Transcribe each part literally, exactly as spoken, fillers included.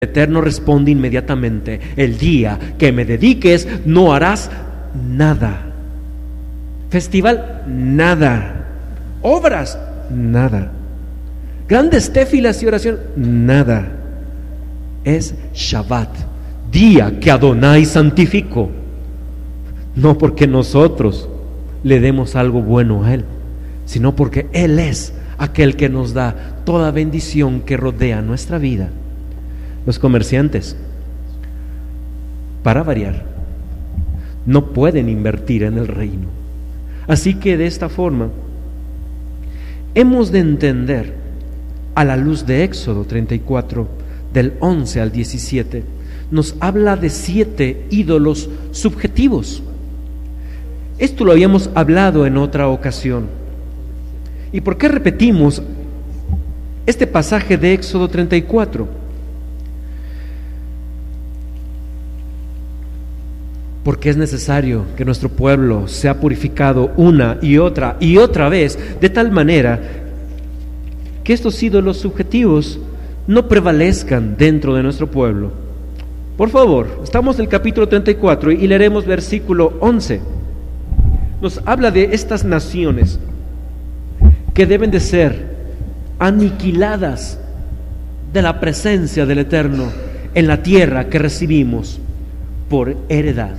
Eterno responde inmediatamente: el día que me dediques no harás nada. Festival, nada. Obras, nada. Grandes tefilas y oración, nada. Es Shabbat, día que Adonai santificó. No porque nosotros le demos algo bueno a Él, sino porque Él es aquel que nos da toda bendición que rodea nuestra vida. Los comerciantes, para variar, no pueden invertir en el reino. Así que de esta forma hemos de entender, a la luz de Éxodo treinta y cuatro, del once al diecisiete, nos habla de siete ídolos subjetivos. Esto lo habíamos hablado en otra ocasión. ¿Y por qué repetimos este pasaje de Éxodo treinta y cuatro? Porque es necesario que nuestro pueblo sea purificado una y otra y otra vez, de tal manera que estos ídolos subjetivos no prevalezcan dentro de nuestro pueblo. Por favor, estamos en el capítulo treinta y cuatro y leeremos versículo once. Nos habla de estas naciones que deben de ser aniquiladas de la presencia del Eterno en la tierra que recibimos por heredad.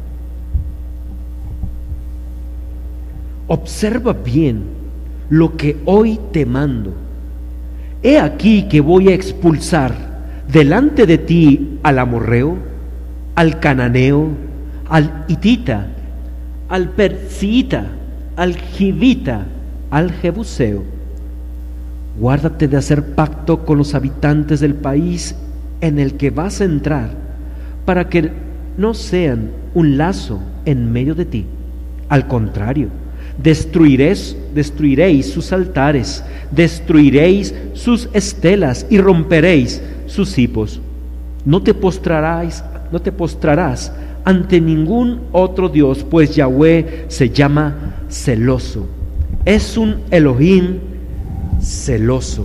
Observa bien lo que hoy te mando. He aquí que voy a expulsar delante de ti al amorreo, al cananeo, al hitita, al persita, al jivita, al jebuseo. Guárdate de hacer pacto con los habitantes del país en el que vas a entrar, para que no sean un lazo en medio de ti. Al contrario, destruiréis, destruiréis sus altares, destruiréis sus estelas y romperéis sus hipos. No te postrarás, no te postrarás ante ningún otro Dios, pues Yahweh se llama celoso. Es un Elohim celoso.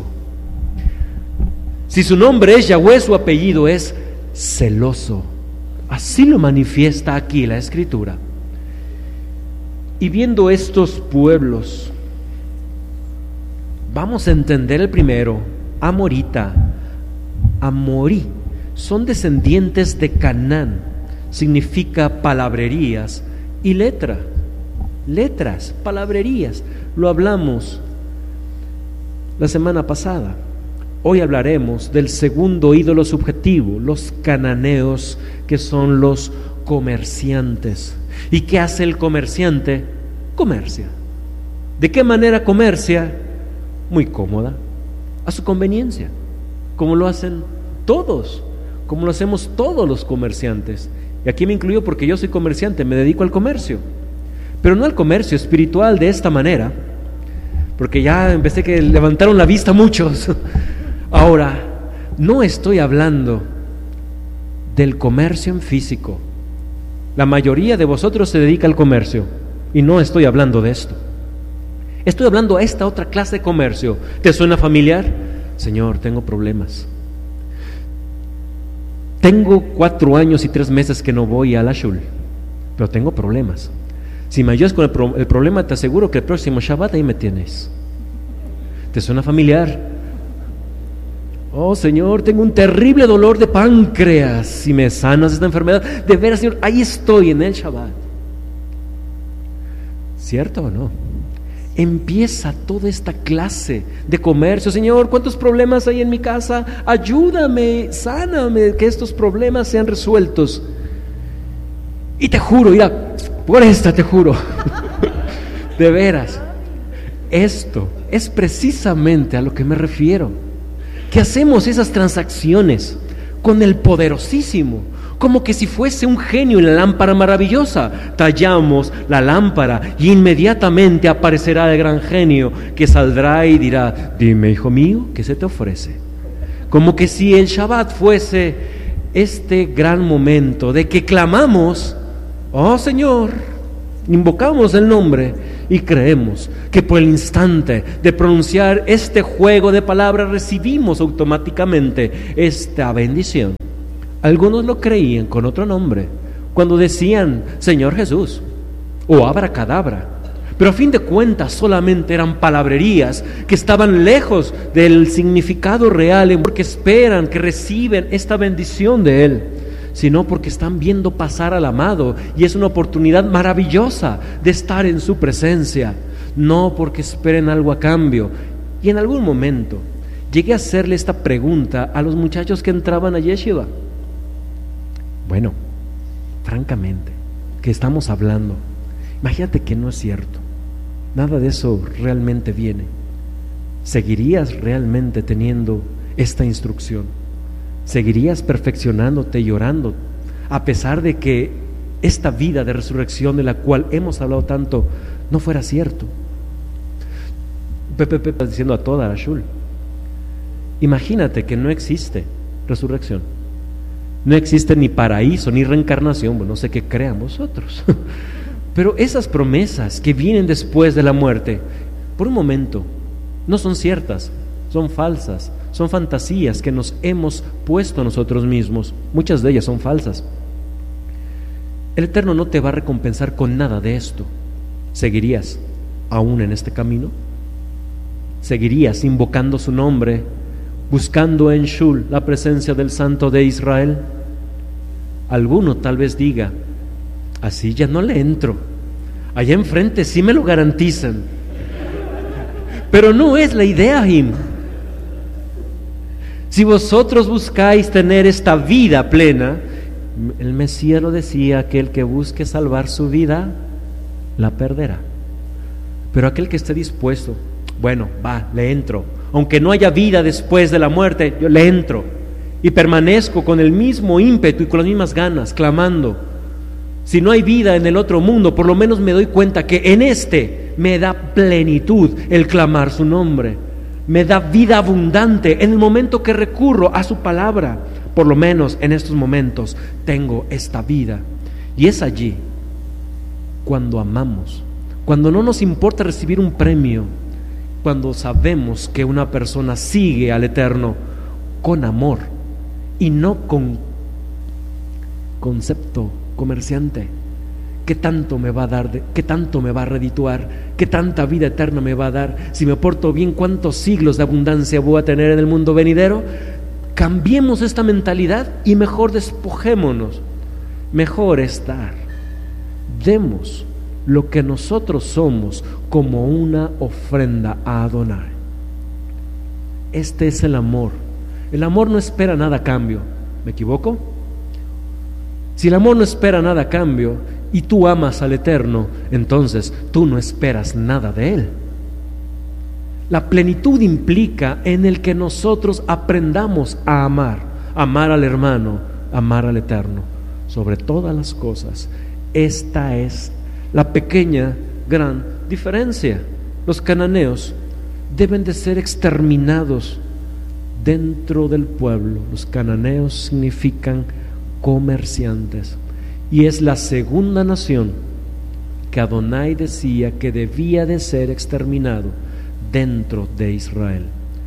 Si su nombre es Yahweh, su apellido es celoso. Así lo manifiesta aquí la Escritura. Y viendo estos pueblos, vamos a entender el primero, amorita, amorí, son descendientes de Canaán, significa palabrerías y letra, letras, palabrerías, lo hablamos la semana pasada. Hoy hablaremos del segundo ídolo subjetivo, los cananeos, que son los comerciantes. ¿Y qué hace el comerciante? Comercia. ¿De qué manera comercia? Muy cómoda, a su conveniencia, como lo hacen todos, como lo hacemos todos los comerciantes. Y aquí me incluyo porque yo soy comerciante, me dedico al comercio, pero no al comercio espiritual de esta manera, porque ya empecé que levantaron la vista muchos. Ahora, no estoy hablando del comercio en físico. La mayoría de vosotros se dedica al comercio y no estoy hablando de esto. Estoy hablando de esta otra clase de comercio. ¿Te suena familiar? Señor, tengo problemas. Tengo cuatro años y tres meses que no voy a la shul, pero tengo problemas. Si me ayudas con el, pro- el problema, te aseguro que el próximo Shabbat ahí me tienes. ¿Te suena familiar? Oh, Señor, tengo un terrible dolor de páncreas. Si me sanas esta enfermedad, de veras, Señor, ahí estoy en el Shabbat. ¿Cierto o no? Empieza toda esta clase de comercio. Señor, ¿cuántos problemas hay en mi casa? Ayúdame, sáname, que estos problemas sean resueltos. Y te juro, mira, por esta te juro, de veras, esto es precisamente a lo que me refiero. Que hacemos esas transacciones con el Poderosísimo, como que si fuese un genio en la lámpara maravillosa. Tallamos la lámpara y inmediatamente aparecerá el gran genio que saldrá y dirá: dime, hijo mío, ¿qué se te ofrece? Como que si el Shabbat fuese este gran momento de que clamamos: oh Señor, invocamos el nombre y creemos que por el instante de pronunciar este juego de palabras recibimos automáticamente esta bendición. Algunos lo creían con otro nombre, cuando decían Señor Jesús o abracadabra, pero a fin de cuentas solamente eran palabrerías que estaban lejos del significado real, porque esperan que reciben esta bendición de Él, sino porque están viendo pasar al amado y es una oportunidad maravillosa de estar en su presencia, no porque esperen algo a cambio. Y en algún momento llegué a hacerle esta pregunta a los muchachos que entraban a Yeshiva. Bueno, francamente, ¿qué estamos hablando? Imagínate que no es cierto, nada de eso realmente viene. ¿Seguirías realmente teniendo esta instrucción? ¿Seguirías perfeccionándote y orando a pesar de que esta vida de resurrección de la cual hemos hablado tanto no fuera cierto? Pepe está diciendo a toda la shul, imagínate que no existe resurrección, no existe ni paraíso ni reencarnación. Bueno, no sé qué crean vosotros, pero esas promesas que vienen después de la muerte, por un momento, no son ciertas, son falsas, son fantasías que nos hemos puesto nosotros mismos. Muchas de ellas son falsas. El Eterno no te va a recompensar con nada de esto. ¿Seguirías aún en este camino? ¿Seguirías invocando su nombre, buscando en Shul la presencia del Santo de Israel? Alguno tal vez diga, así ya no le entro, allá enfrente sí me lo garantizan. Pero no es la idea, Jim. Si vosotros buscáis tener esta vida plena, el Mesías lo decía, aquel que busque salvar su vida, la perderá. Pero aquel que esté dispuesto, bueno, va, le entro, aunque no haya vida después de la muerte, yo le entro y permanezco con el mismo ímpetu y con las mismas ganas, clamando. Si no hay vida en el otro mundo, por lo menos me doy cuenta que en este me da plenitud el clamar su nombre, me da vida abundante en el momento que recurro a su palabra. Por lo menos en estos momentos tengo esta vida. Y es allí cuando amamos, cuando no nos importa recibir un premio, cuando sabemos que una persona sigue al Eterno con amor y no con concepto comerciante. ¿Qué tanto me va a dar? De, ¿Qué tanto me va a redituar? ¿Qué tanta vida eterna me va a dar? Si me porto bien, ¿cuántos siglos de abundancia voy a tener en el mundo venidero? Cambiemos esta mentalidad y mejor despojémonos. Mejor estar. Demos lo que nosotros somos como una ofrenda a Adonai. Este es el amor. El amor no espera nada a cambio. ¿Me equivoco? Si el amor no espera nada a cambio y tú amas al Eterno, entonces tú no esperas nada de Él. La plenitud implica en el que nosotros aprendamos a amar, amar al hermano, amar al Eterno, sobre todas las cosas. Esta es la pequeña, gran diferencia. Los cananeos deben de ser exterminados dentro del pueblo. Los cananeos significan comerciantes, y es la segunda nación que Adonai decía que debía de ser exterminado dentro de Israel.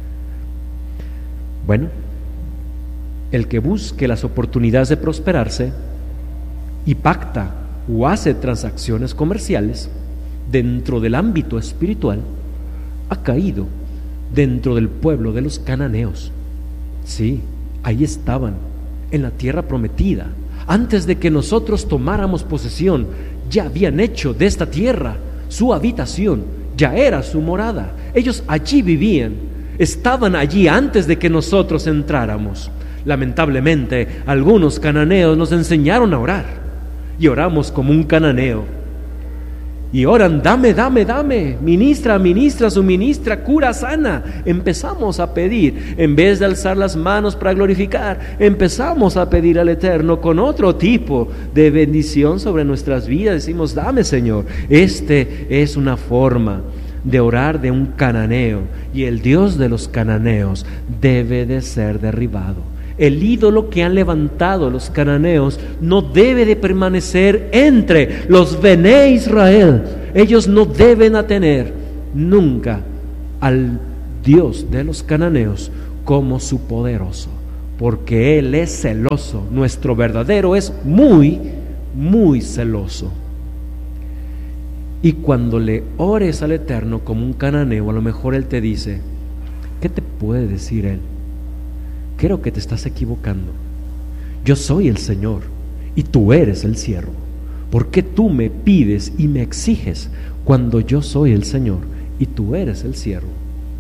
Bueno, el que busque las oportunidades de prosperarse y pacta o hace transacciones comerciales dentro del ámbito espiritual ha caído dentro del pueblo de los cananeos. Sí, ahí estaban, en la tierra prometida. Antes de que nosotros tomáramos posesión, ya habían hecho de esta tierra su habitación, ya era su morada. Ellos allí vivían, estaban allí antes de que nosotros entráramos. Lamentablemente, algunos cananeos nos enseñaron a orar y oramos como un cananeo. Y oran, dame, dame, dame, ministra, ministra, suministra, cura, sana. Empezamos a pedir, en vez de alzar las manos para glorificar, empezamos a pedir al Eterno con otro tipo de bendición sobre nuestras vidas. Decimos, dame, Señor. Este es una forma de orar de un cananeo, y el Dios de los cananeos debe de ser derribado. El ídolo que han levantado los cananeos no debe de permanecer entre los Bené Israel. Ellos no deben a tener nunca al Dios de los cananeos como su poderoso, porque Él es celoso. Nuestro verdadero es muy, muy celoso. Y cuando le ores al Eterno como un cananeo, a lo mejor Él te dice, ¿qué te puede decir Él? Creo que te estás equivocando. Yo soy el Señor y tú eres el siervo. ¿Por qué tú me pides y me exiges cuando yo soy el Señor y tú eres el siervo?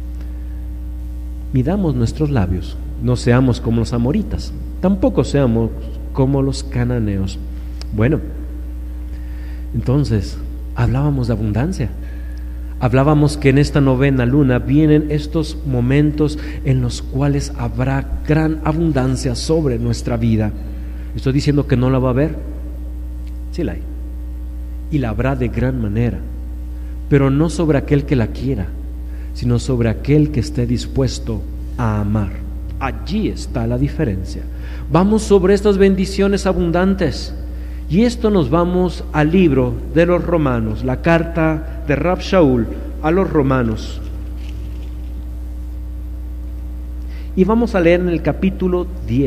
Midamos nuestros labios, no seamos como los amoritas, tampoco seamos como los cananeos. Bueno, entonces hablábamos de abundancia. Hablábamos que en esta novena luna vienen estos momentos en los cuales habrá gran abundancia sobre nuestra vida. ¿Estoy diciendo que no la va a haber? Sí la hay. Y la habrá de gran manera, pero no sobre aquel que la quiera, sino sobre aquel que esté dispuesto a amar. Allí está la diferencia. Vamos sobre estas bendiciones abundantes. Y esto nos vamos al libro de los Romanos, la carta de Rab Shaul a los Romanos. Y vamos a leer en el capítulo diez.